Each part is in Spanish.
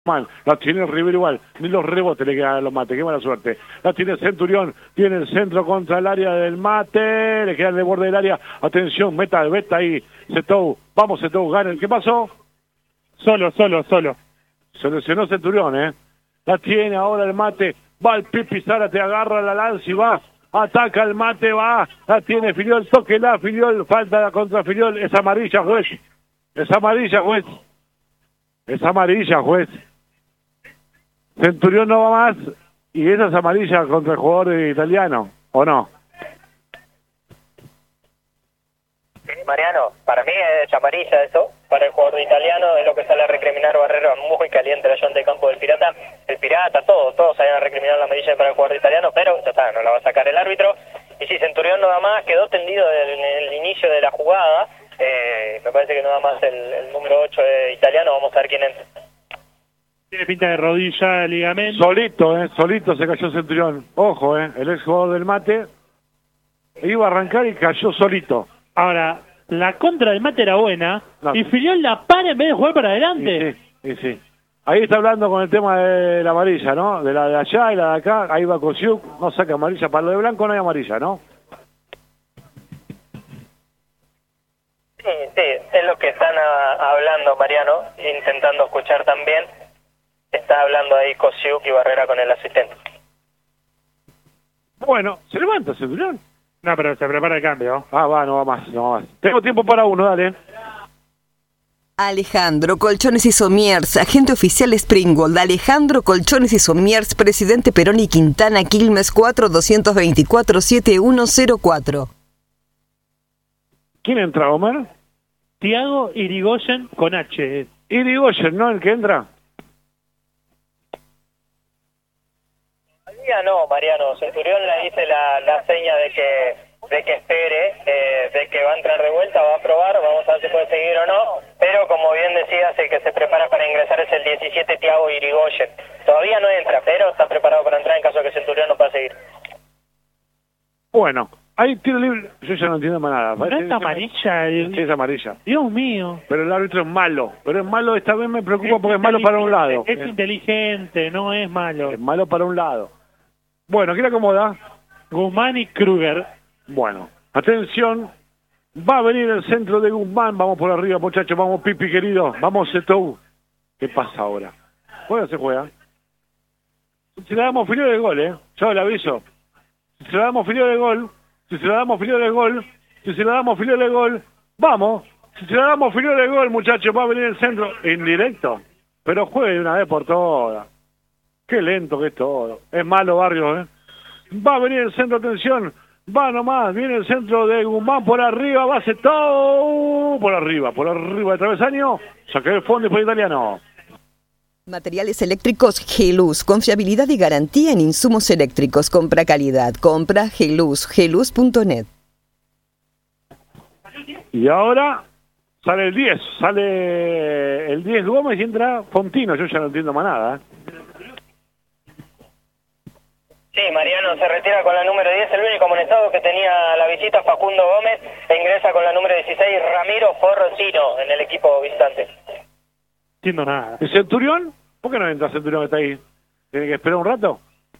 Man, la tiene River igual, ni los rebotes le quedan a los Mates, qué mala suerte. La tiene Centurión, tiene el centro contra el área del Mate, le queda en el borde del área, atención, meta ahí, Setou, vamos Setou, gana, ¿qué pasó? Solo. Se lesionó Centurión, La tiene ahora el Mate, va el Pipi Zárate, agarra la lanza y va, ataca el Mate, va, la tiene Filiol, tóquela, Filiol, falta contra Filiol, es amarilla, juez. Es amarilla, juez. Centurión no va más y esa es amarilla contra el jugador italiano, ¿o no? Sí, Mariano, para mí es amarilla eso, para el jugador italiano es lo que sale a recriminar Barrero, muy caliente la llanta de campo del Pirata, todos salen a recriminar la amarilla para el jugador italiano, pero ya está, no la va a sacar el árbitro, y si Centurión no da más, quedó tendido en el inicio de la jugada, me parece que no da más el número 8 italiano, vamos a ver quién entra. Tiene pinta de rodilla, ligamento. Solito se cayó Centurión. Ojo, el ex jugador del Mate iba a arrancar y cayó solito. Ahora, la contra del Mate era buena, no. Y Filiol la para en vez de jugar para adelante. Sí. Ahí está hablando con el tema de la amarilla, ¿no? De la de allá y la de acá. Ahí va Kosiuk, no saca amarilla. Para lo de blanco no hay amarilla, ¿no? Sí, es lo que están hablando, Mariano, intentando escuchar también. Está hablando ahí Kosiuk y Barrera con el asistente. Bueno, se levanta Centurión. No, pero se prepara el cambio. No va más. Tengo tiempo para uno, dale. Alejandro Colchones y Somiers, agente oficial Springgold. Alejandro Colchones y Somiers, presidente Perón y Quintana, Quilmes 4-224-7104. ¿Quién entra, Homer? Tiago Irigoyen con H. Irigoyen, ¿no? El que entra. Todavía no, Mariano. Centurión le dice la seña de que espere, de que va a entrar de vuelta, va a probar, vamos a ver si puede seguir o no. Pero como bien decías, el que se prepara para ingresar es el 17 Tiago Irigoyen. Todavía no entra, pero está preparado para entrar en caso de que Centurión no pueda seguir. Bueno. Hay tiro libre, yo ya no entiendo más nada. ¿No es amarilla? Sí, es amarilla. Dios mío. Pero el árbitro es malo. Pero es malo, esta vez me preocupa porque es malo para un lado. Es inteligente, no es malo. Es malo para un lado. Bueno, ¿quién acomoda? Guzmán y Kruger. Bueno, atención. Va a venir el centro de Guzmán. Vamos por arriba, muchachos. Vamos, Pipi, querido. Vamos, Setou. ¿Qué pasa ahora? Bueno, se juega. Si le damos filo de gol, yo le aviso. Si se le damos filo de gol... Si se le damos filo de gol, vamos. Si se le damos filo de gol, muchachos, va a venir el centro indirecto. Pero juegue de una vez por todas. Qué lento que es todo. Es malo, Barrios, Va a venir el centro, atención. Va nomás, viene el centro de Guzmán por arriba, va a ser todo por arriba de travesaño. Saque el fondo y por italiano. Materiales eléctricos Geluz, confiabilidad y garantía en insumos eléctricos. Compra calidad, compra Geluz, geluz.net. Y ahora sale el 10 Gómez y entra Fontino, yo ya no entiendo más nada. Sí, Mariano se retira con la número 10, el único amonestado que tenía la visita, Facundo Gómez, e ingresa con la número 16, Ramiro Forrocino, en el equipo visitante. No entiendo nada. ¿El Centurión? ¿Por qué no entra Centurión que está ahí? ¿Tiene que esperar un rato?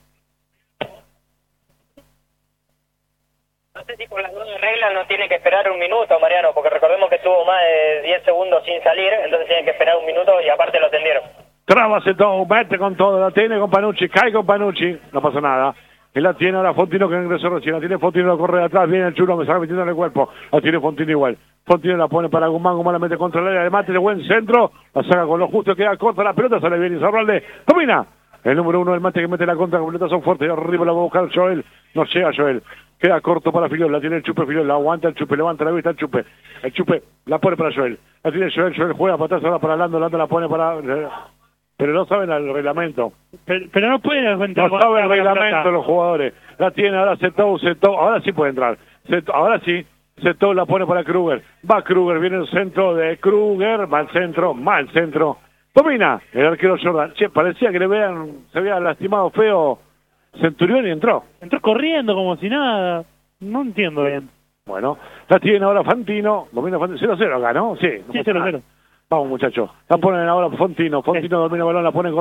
No sé si con las nuevas reglas no tiene que esperar un minuto, Mariano, porque recordemos que estuvo más de 10 segundos sin salir, entonces tiene que esperar un minuto y aparte lo atendieron. Trábase todo, mete con todo, la tiene con Panucci, cae con Panucci, no pasa nada. Él la tiene ahora Fontino que ingresó recién, la tiene Fontino, lo corre de atrás, viene el chulo, me está metiendo en el cuerpo, la tiene Fontino igual. Fontino la pone para Guzmán, Guzmán la mete contra el área de Mate, de buen centro, la saca con lo justo, queda corta la pelota, sale bien Izarralde, domina. El número 1 del Mate que mete la contra, con son fuertes, y arriba la va a buscar Joel, no llega Joel. Queda corto para Filiol, la tiene el Chupe Filiol, la aguanta el Chupe, levanta la vista el Chupe la pone para Joel, la tiene Joel juega para atrás, ahora para Lando la pone para... Pero no saben el reglamento. Pero no pueden no saben el reglamento los jugadores. La tiene ahora Setou, ahora sí puede entrar. Ahora sí, Setou la pone para Kruger. Va Kruger, viene el centro de Kruger, mal centro. Domina el arquero Jordan. Che, parecía que se había lastimado feo Centurión y entró. Entró corriendo como si nada. No entiendo bien. Bueno, la tiene ahora Fantino. Domina Fantino. 0-0 acá, ¿no? Sí. Sí, 0-0. Vamos, muchachos. La ponen ahora Fontino. Fontino domina el balón, la pone